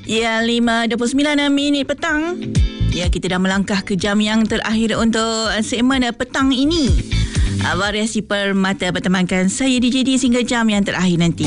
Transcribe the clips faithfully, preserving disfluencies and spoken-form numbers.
Ya, lima dua puluh sembilan minit petang. Ya, kita dah melangkah ke jam yang terakhir untuk segmen petang ini. Variasi Permata bertemankan saya D J D sehingga jam yang terakhir nanti.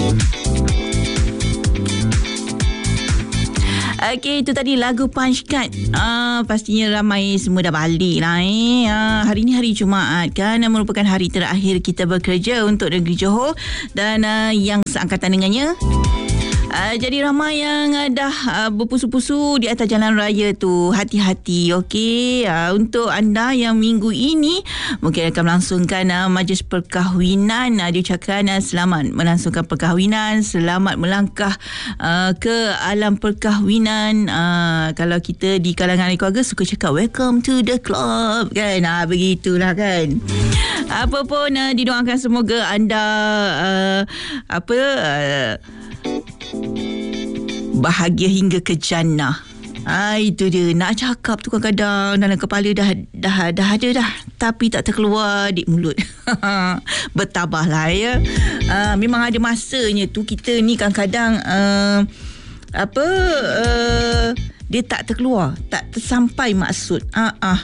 Okey, itu tadi lagu Punch Card. Ah, pastinya ramai semua dah balik lah eh. Ah, hari ni hari Jumaat kan, merupakan hari terakhir kita bekerja untuk negeri Johor dan uh, yang seangkatan dengannya. Uh, jadi ramai yang uh, dah uh, berpusu-pusu di atas jalan raya tu. Hati-hati, okey. Uh, untuk anda yang minggu ini mungkin akan melangsungkan uh, majlis perkahwinan, uh, diucapkan uh, selamat melangsungkan perkahwinan, selamat melangkah uh, ke alam perkahwinan. Uh, kalau kita di kalangan ahli keluarga suka cakap welcome to the club kan. Uh, begitulah kan. Apa pun uh, didoakan semoga anda uh, apa uh, bahagia hingga ke jannah. Ah, itu dia. Nak cakap tu kadang-kadang dalam kepala dah dah dah ada dah, tapi tak terkeluar di mulut. Bertabahlah ya. Ah, memang ada masanya tu kita ni kadang-kadang uh, apa uh, dia tak terkeluar, tak tersampai maksud. Ah ah.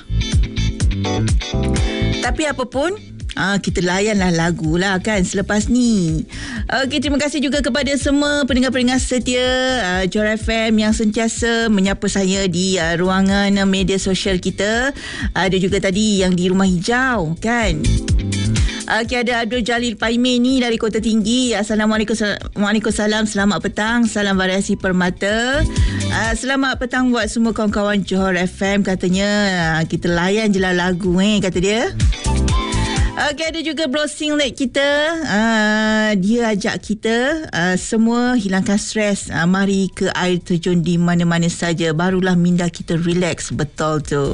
Tapi apa pun, Ah, kita layanlah lagu lah kan selepas ni. Okey, terima kasih juga kepada semua pendengar-pendengar setia uh, Johor F M yang sentiasa menyapa saya di uh, ruangan uh, media sosial kita. Ada uh, juga tadi yang di Rumah Hijau kan. Okey, ada Abdul Jalil Paimin ni dari Kota Tinggi. Assalamualaikum. Waalaikumsalam. Selamat petang. Salam variasi Permata. Uh, selamat petang buat semua kawan-kawan Johor F M. Katanya uh, kita layan je lah lagu eh, kata dia. Okey, ada juga Bro Singlet kita. Uh, dia ajak kita uh, semua hilangkan stres. Uh, mari ke air terjun di mana-mana saja. Barulah minda kita relax. Betul tu.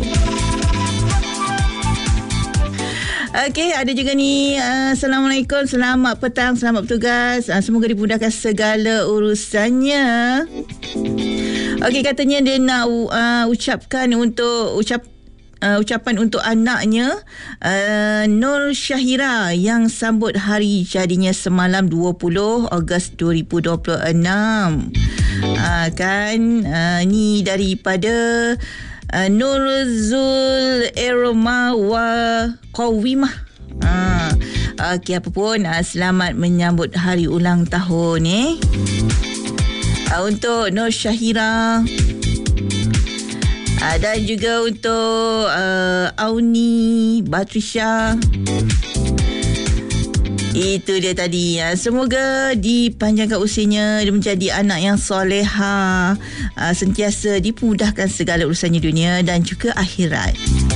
Okey, ada juga ni. Uh, Assalamualaikum. Selamat petang. Selamat bertugas. Uh, semoga dimudahkan segala urusannya. Okey, katanya dia nak uh, ucapkan untuk ucap Uh, ucapan untuk anaknya uh, Nur Syahira yang sambut hari jadinya semalam dua puluh Ogos dua ribu dua puluh enam. Uh, kan uh, ni daripada uh, Nur Zul Eroma wa Qawimah. uh, Okey, apa pun uh, selamat menyambut hari ulang tahun eh uh, untuk Nur Syahira. Uh, dan juga untuk uh, Auni Batrisha. Itu dia tadi. Uh, semoga dipanjangkan usianya, dia menjadi anak yang soleha, uh, sentiasa dimudahkan segala urusannya dunia dan juga akhirat.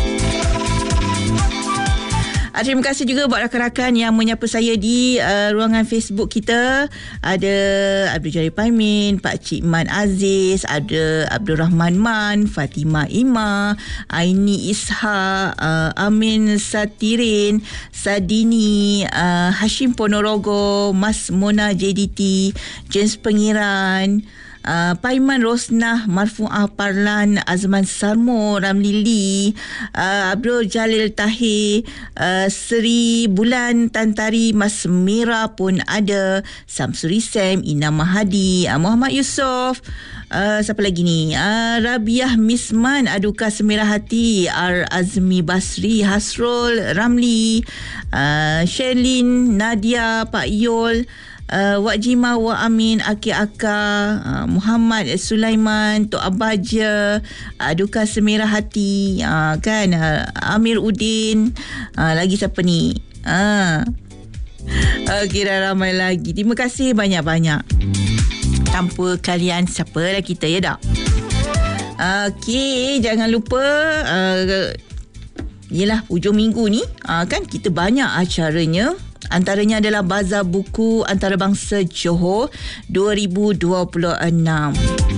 Uh, terima kasih juga buat rakan-rakan yang menyapa saya di uh, ruangan Facebook kita. Ada Abdul Jalil Paimin, Pak Cik Man Aziz, ada Abdul Rahman Man, Fatimah Ima, Aini Isha, uh, Amin Satirin, Sadini, uh, Hashim Ponorogo, Mas Mona J D T, James Pengiran, Uh, Paiman Rosnah, Marfu'ah Parlan, Azman Sarmo, Ramli Lee, uh, Abdul Jalil Tahir, uh, Seri Bulan Tantari, Mas Mira pun ada, Samsuri Sam, Ina Mahadi, uh, Muhammad Yusof, uh, siapa lagi ni, uh, Rabiah Misman, Aduka Semerah Hati, R. Azmi Basri, Hasrul Ramli, uh, Sherlyn, Nadia, Pak Yol, Uh, Wak Jima, Wak Amin, Aki Aka, uh, Muhammad Sulaiman, Tok Abaja, uh, Duka Semerah Hati, uh, kan, uh, Amir Udin, uh, lagi siapa ni? Uh. Okey, dah ramai lagi. Terima kasih banyak-banyak. Tanpa kalian, siapalah kita ya tak? Okey, jangan lupa uh, yelah, hujung minggu ni uh, kan kita banyak acaranya. Antaranya adalah Bazar Buku Antarabangsa Johor dua ribu dua puluh enam.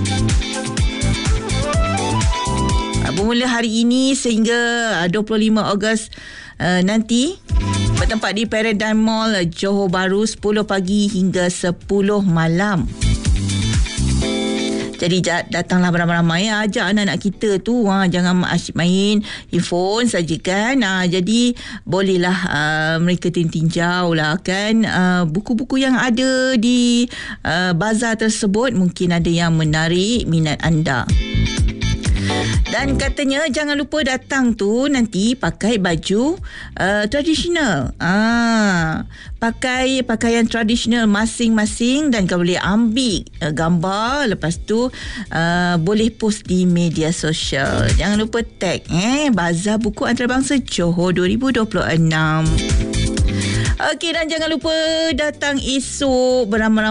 Bermula hari ini sehingga dua puluh lima Ogos uh, nanti, bertempat di Paradigm Mall Johor Bahru sepuluh pagi hingga sepuluh malam. Jadi datanglah beramai-ramai, ajak anak-anak kita tu, ha, jangan asyik main handphone saja kan. Ha, jadi bolehlah uh, mereka tinjau lah kan uh, buku-buku yang ada di uh, bazar tersebut, mungkin ada yang menarik minat anda. Dan katanya jangan lupa datang tu nanti pakai baju uh, tradisional. Ah, pakai pakaian tradisional masing-masing dan kau boleh ambil uh, gambar, lepas tu uh, boleh post di media sosial. Jangan lupa tag eh Bazar Buku Antarabangsa Johor dua ribu dua puluh enam. Okey, dan jangan lupa datang esok beramai-ramai